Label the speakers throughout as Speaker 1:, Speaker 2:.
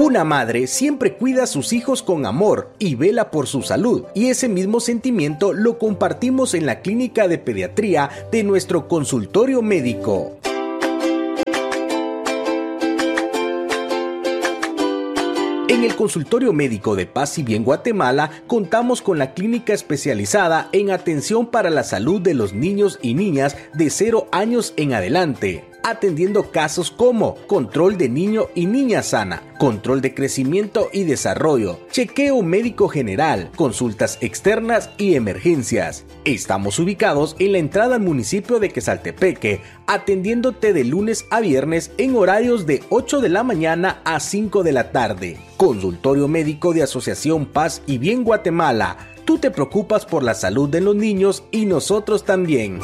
Speaker 1: Una madre siempre cuida a sus hijos con amor y vela por su salud, y ese mismo sentimiento lo compartimos en la clínica de pediatría de nuestro consultorio médico. En el consultorio médico de Paz y Bien Guatemala contamos con la clínica especializada en atención para la salud de los niños y niñas de 0 años en adelante, atendiendo casos como control de niño y niña sana, control de crecimiento y desarrollo, chequeo médico general, consultas externas y emergencias. Estamos ubicados en la entrada al municipio de Quezaltepeque, atendiéndote de lunes a viernes en horarios de 8 de la mañana a 5 de la tarde. Consultorio médico de Asociación Paz y Bien Guatemala. Tú te preocupas por la salud de los niños y nosotros también.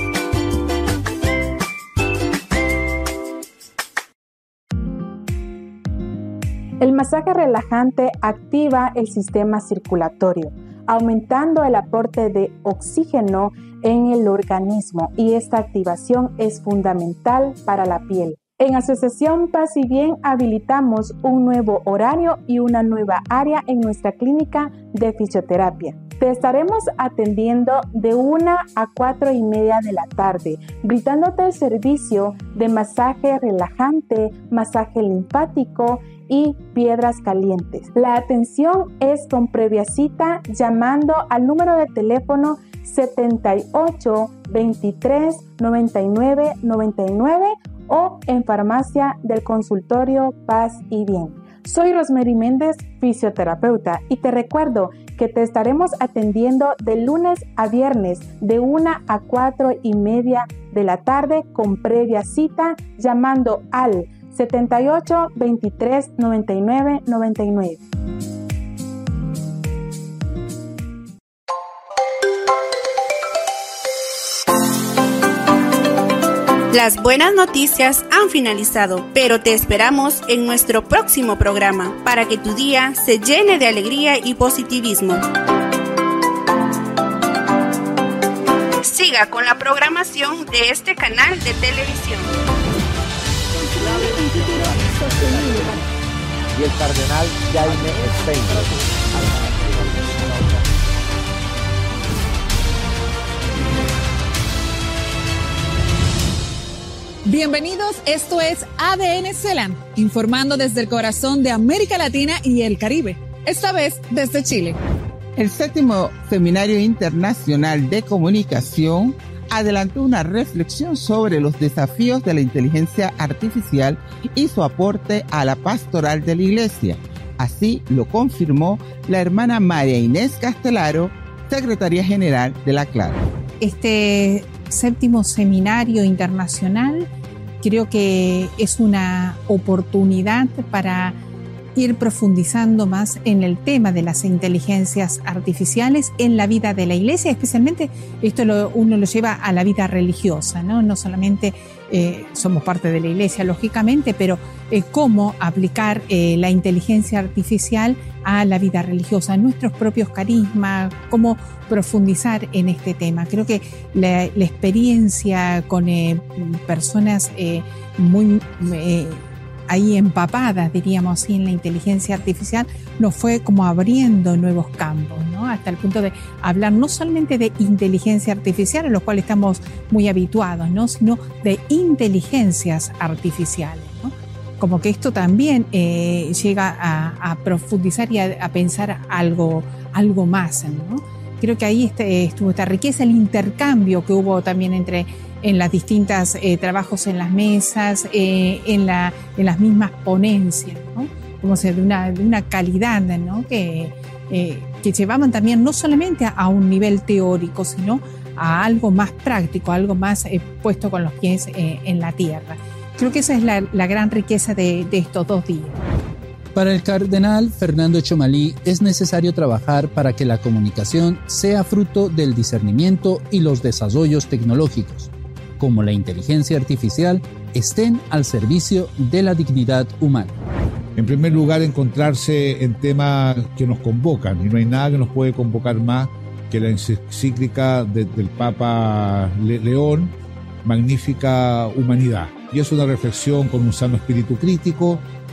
Speaker 2: El masaje relajante activa el sistema circulatorio, aumentando el aporte de oxígeno en el organismo, y esta activación es fundamental para la piel. En Asociación Paz y Bien habilitamos un nuevo horario y una nueva área en nuestra clínica de fisioterapia. Te estaremos atendiendo de 1 a 4:30 de la tarde, brindándote el servicio de masaje relajante, masaje linfático y piedras calientes. La atención es con previa cita llamando al número de teléfono 78 23 99 99 o en farmacia del consultorio Paz y Bien. Soy Rosemary Méndez, fisioterapeuta, y te recuerdo que te estaremos atendiendo de lunes a viernes de 1 a 4:30 de la tarde con previa cita llamando al 78 23 99 99.
Speaker 3: Las buenas noticias han finalizado, pero te esperamos en nuestro próximo programa para que tu día se llene de alegría y positivismo. Siga con la programación de este canal de televisión.
Speaker 4: Y el cardenal Jaime Steiner.
Speaker 5: Bienvenidos, esto es ADN CELAM, informando desde el corazón de América Latina y el Caribe, esta vez desde Chile.
Speaker 6: El 7º Seminario Internacional de Comunicación adelantó una reflexión sobre los desafíos de la inteligencia artificial y su aporte a la pastoral de la Iglesia. Así lo confirmó la hermana María Inés Castelaro, secretaria general de la CLAR.
Speaker 7: Este 7º Seminario Internacional creo que es una oportunidad para ir profundizando más en el tema de las inteligencias artificiales en la vida de la Iglesia, especialmente esto uno lo lleva a la vida religiosa, ¿no? No solamente somos parte de la Iglesia, lógicamente, pero cómo aplicar la inteligencia artificial a la vida religiosa, a nuestros propios carismas, cómo profundizar en este tema. Creo que la experiencia con personas muy ahí empapadas, diríamos así, en la inteligencia artificial, nos fue como abriendo nuevos campos, ¿no? Hasta el punto de hablar no solamente de inteligencia artificial, a lo cual estamos muy habituados, ¿no? Sino de inteligencias artificiales, ¿no? Como que esto también llega a profundizar y a pensar algo más, ¿no? Creo que ahí estuvo esta riqueza, el intercambio que hubo también en las distintas trabajos en las mesas, en las mismas ponencias, ¿no? Como sea, de una calidad, ¿no? Que llevaban también no solamente a un nivel teórico, sino a algo más práctico, algo más puesto con los pies en la tierra. Creo que esa es la gran riqueza de estos 2 días.
Speaker 8: Para el cardenal Fernando Chomalí es necesario trabajar para que la comunicación sea fruto del discernimiento y los desarrollos tecnológicos, como la inteligencia artificial, estén al servicio de la dignidad humana.
Speaker 9: En primer lugar, encontrarse en temas que nos convocan, y no hay nada que nos puede convocar más que la encíclica del Papa León, Magnífica Humanidad. Y es una reflexión con un sano espíritu crítico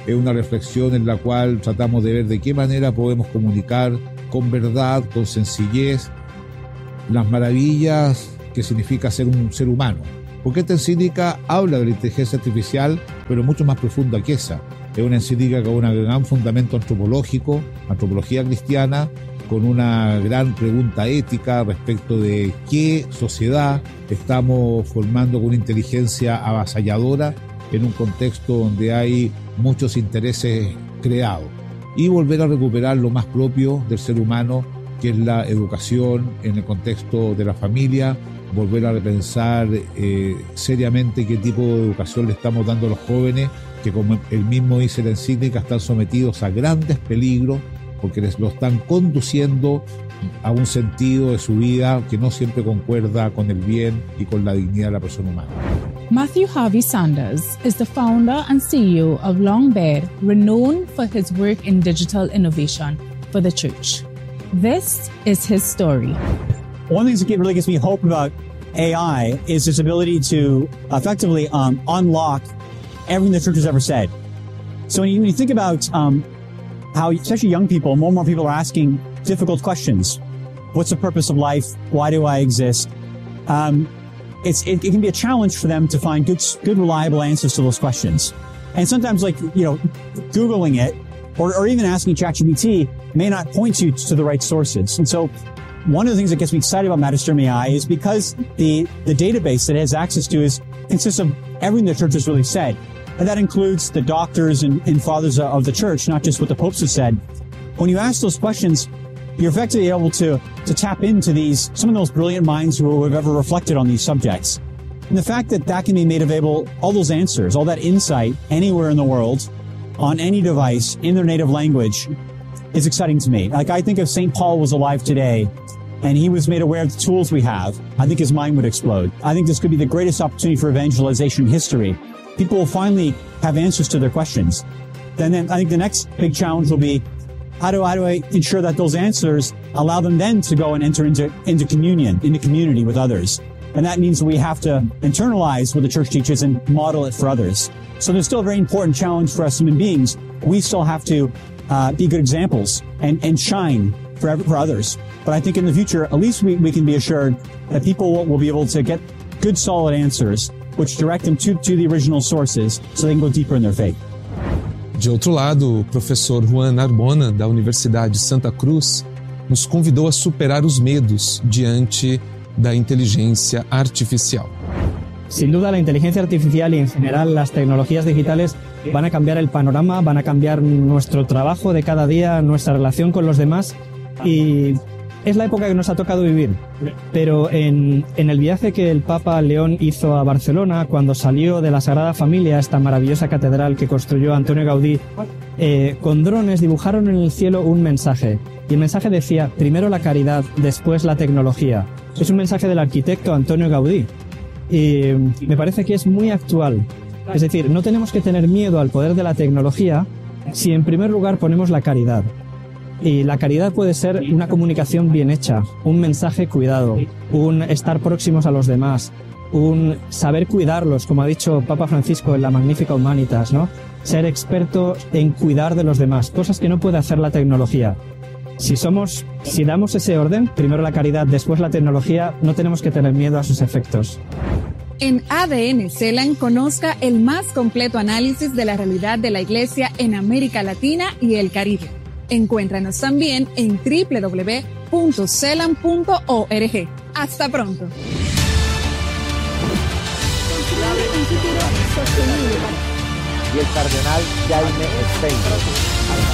Speaker 9: Es una reflexión en la cual tratamos de ver de qué manera podemos comunicar con verdad, con sencillez, las maravillas que significa ser un ser humano. Porque esta encíclica habla de la inteligencia artificial, pero mucho más profunda que esa. Es una encíclica con un gran fundamento antropológico, antropología cristiana, con una gran pregunta ética respecto de qué sociedad estamos formando con una inteligencia avasalladora en un contexto donde hay muchos intereses creados. Y volver a recuperar lo más propio del ser humano, que es la educación en el contexto de la familia, volver a repensar seriamente qué tipo de educación le estamos dando a los jóvenes, que como él mismo dice en la encíclica, están sometidos a grandes peligros porque les lo están conduciendo a un sentido de su vida que no siempre concuerda con el bien y con la dignidad de la persona humana.
Speaker 10: Matthew Harvey Sanders is the founder and CEO of Longbed, renowned for his work in digital innovation for the church. This is his story.
Speaker 11: One of the things that really gives me hope about AI is its ability to effectively unlock everything the church has ever said. So when you think about how, especially young people, more and more people are asking difficult questions. What's the purpose of life? Why do I exist? It can be a challenge for them to find good, reliable answers to those questions. And sometimes, Googling it or even asking ChatGPT may not point you to the right sources. And so one of the things that gets me excited about Magisterium AI is because the database that it has access to consists of everything the church has really said. And that includes the doctors and fathers of the church, not just what the popes have said. When you ask those questions, you're effectively able to tap into some of those brilliant minds who have ever reflected on these subjects. And the fact that can be made available, all those answers, all that insight, anywhere in the world, on any device, in their native language, is exciting to me. I think if St. Paul was alive today, and he was made aware of the tools we have, I think his mind would explode. I think this could be the greatest opportunity for evangelization in history. People will finally have answers to their questions. Then I think the next big challenge will be, how do I ensure that those answers allow them then to go and enter into communion, into community with others? And that means we have to internalize what the church teaches and model it for others. So there's still a very important challenge for us human beings. We still have to be good examples and shine for others. But I think in the future, at least we can be assured that people will be able to get good, solid answers, which direct them to the original sources so they can go deeper in their faith.
Speaker 12: De outro lado, o professor Juan Arbona, da Universidade Santa Cruz, nos convidou a superar os medos diante da inteligência artificial.
Speaker 13: Sin duda, la inteligencia artificial y en general las tecnologías digitales van a cambiar el panorama, van a cambiar nuestro trabajo de cada día, nuestra relación con los demás, y es la época que nos ha tocado vivir. Pero en el viaje que el Papa León hizo a Barcelona, cuando salió de la Sagrada Familia, esta maravillosa catedral que construyó Antonio Gaudí, con drones dibujaron en el cielo un mensaje. Y el mensaje decía, primero la caridad, después la tecnología. Es un mensaje del arquitecto Antonio Gaudí. Y me parece que es muy actual. Es decir, no tenemos que tener miedo al poder de la tecnología si en primer lugar ponemos la caridad. Y la caridad puede ser una comunicación bien hecha, un mensaje cuidado, un estar próximos a los demás, un saber cuidarlos, como ha dicho Papa Francisco en la Magnificat Humanitas, ¿no? Ser experto en cuidar de los demás, cosas que no puede hacer la tecnología. Si damos ese orden, primero la caridad, después la tecnología, no tenemos que tener miedo a sus efectos.
Speaker 5: En ADN CELAN conozca el más completo análisis de la realidad de la Iglesia en América Latina y el Caribe. Encuéntranos también en www.celan.org. Hasta pronto.
Speaker 4: Y el cardenal Jaime Steiner.